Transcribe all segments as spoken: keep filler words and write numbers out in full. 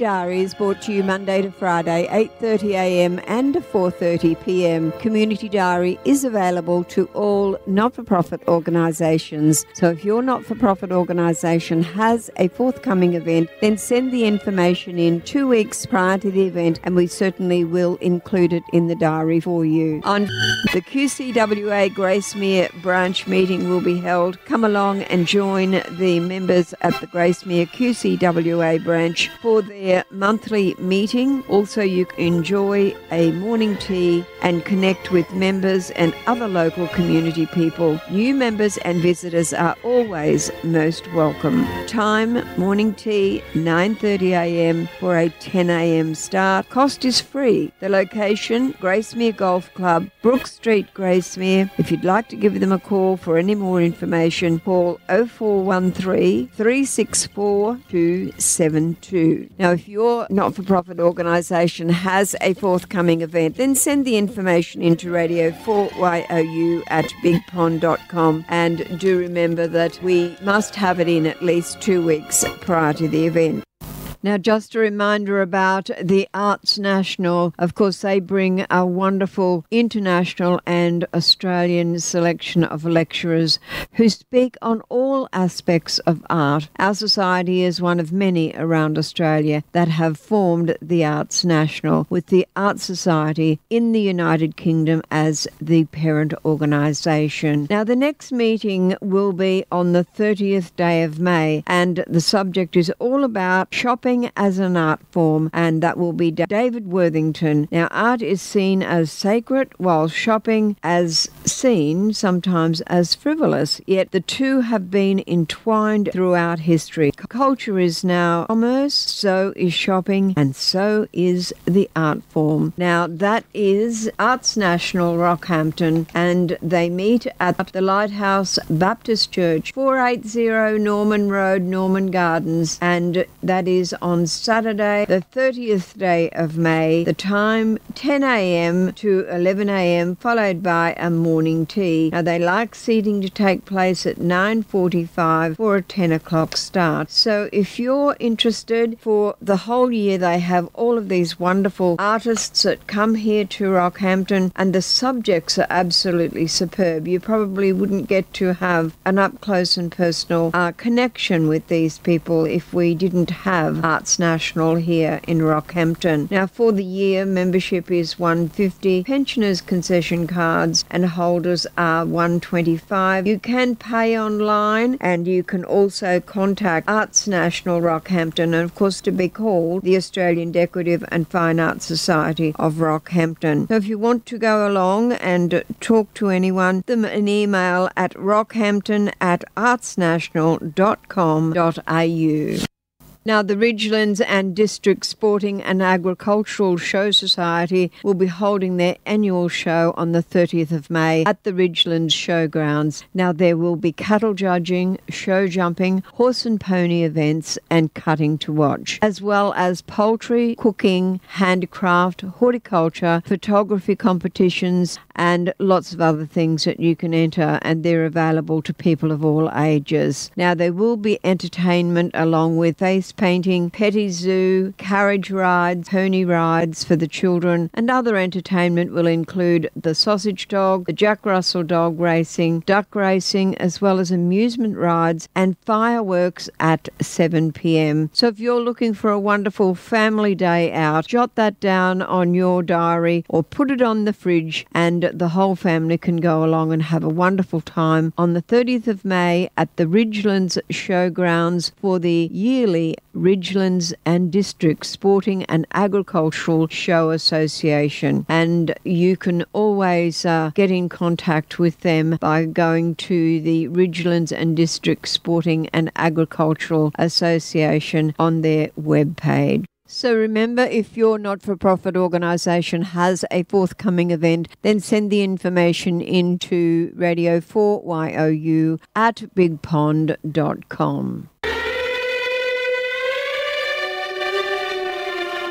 Diary is brought to you Monday to Friday, eight thirty a m and four thirty p m. Community Diary is available to all not-for-profit organisations. So if your not-for-profit organisation has a forthcoming event, then send the information in two weeks prior to the event and we certainly will include it in the diary for you. On the Q C W A Gracemere branch meeting will be held. Come along and join the members at the Gracemere Q C W A branch for their monthly meeting. Also, you can enjoy a morning tea and connect with members and other local community people. New members and visitors are always most welcome. Time, morning tea, nine thirty a m for a ten a m start. Cost is free. The location, Gracemere Golf Club, Brook Street, Gracemere. If you'd like to give them a call for any more information, call oh four one three, three six four, two seven two. Now, if your not-for-profit organisation has a forthcoming event, then send the information into Radio four Y O U at big pond dot com, and do remember that we must have it in at least two weeks prior to the event. Now, just a reminder about the Arts National. Of course, they bring a wonderful international and Australian selection of lecturers who speak on all aspects of art. Our society is one of many around Australia that have formed the Arts National, with the Arts Society in the United Kingdom as the parent organisation. Now, the next meeting will be on the thirtieth day of May, and the subject is all about shopping as an art form, and that will be David Worthington. Now, art is seen as sacred, while shopping as seen sometimes as frivolous, yet the two have been entwined throughout history. Culture is now commerce, so is shopping, and so is the art form. Now, that is Arts National Rockhampton, and they meet at the Lighthouse Baptist Church, four eighty Norman Road, Norman Gardens, and that is on Saturday, the thirtieth day of May. The time, ten a m to eleven a m, followed by a morning tea. Now, they like seating to take place at nine forty-five for a ten o'clock start. So if you're interested, for the whole year they have all of these wonderful artists that come here to Rockhampton, and the subjects are absolutely superb. You probably wouldn't get to have an up-close and personal uh, connection with these people if we didn't have Arts National here in Rockhampton. Now, for the year, membership is one hundred fifty dollars, pensioners' concession cards and holders are one hundred twenty-five dollars. You can pay online, and you can also contact Arts National Rockhampton, and of course to be called the Australian Decorative and Fine Arts Society of Rockhampton. So if you want to go along and talk to anyone, them an email at rockhampton at artsnational dot com dot a u. Now, the Ridgelands and District Sporting and Agricultural Show Society will be holding their annual show on the thirtieth of May at the Ridgelands Showgrounds. Now, there will be cattle judging, show jumping, horse and pony events, and cutting to watch, as well as poultry, cooking, handicraft, horticulture, photography competitions, and lots of other things that you can enter, and they're available to people of all ages. Now, there will be entertainment along with face painting, petty zoo, carriage rides, pony rides for the children, and other entertainment will include the sausage dog, the Jack Russell dog racing, duck racing, as well as amusement rides and fireworks at seven p m. So if you're looking for a wonderful family day out, jot that down on your diary or put it on the fridge, and the whole family can go along and have a wonderful time on the thirtieth of May at the Ridgelands Showgrounds for the yearly Ridgelands and District Sporting and Agricultural Show Association. And you can always uh, get in contact with them by going to the Ridgelands and District Sporting and Agricultural Association on their webpage. So remember, if your not-for-profit organisation has a forthcoming event, then send the information into Radio four Y O U at big pond dot com.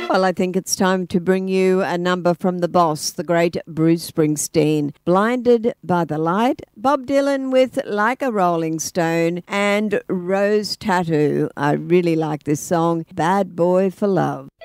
Well, I think it's time to bring you a number from the boss, the great Bruce Springsteen. Blinded by the Light, Bob Dylan with Like a Rolling Stone, and Rose Tattoo. I really like this song, Bad Boy for Love.